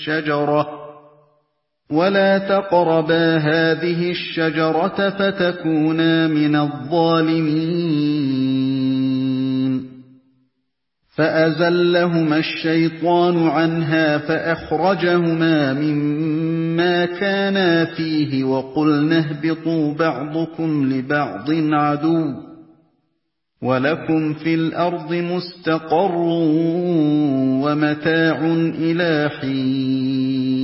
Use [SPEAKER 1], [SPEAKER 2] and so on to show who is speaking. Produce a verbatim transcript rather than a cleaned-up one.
[SPEAKER 1] الشَّجَرَةَ وَلَا تَقْرَبَا هَٰذِهِ الشَّجَرَةَ فَتَكُونَا مِنَ الظَّالِمِينَ فَأَزَلَّهُمَا الشَّيْطَانُ عَنْهَا فَأَخْرَجَهُمَا مِمَّا كَانَا فِيهِ وَقُلْنَا اهْبِطُوا بَعْضُكُمْ لِبَعْضٍ عَدُوٌّ ۖ وَلَكُمْ فِي الْأَرْضِ مُسْتَقَرٌّ وَمَتَاعٌ إِلَىٰ حِينٍ